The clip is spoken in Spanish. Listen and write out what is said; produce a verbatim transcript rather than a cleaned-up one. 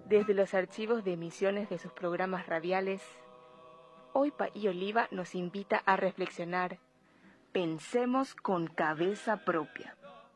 Desde los archivos de emisiones de sus programas radiales, hoy Paí Oliva nos invita a reflexionar. Pensemos con cabeza propia.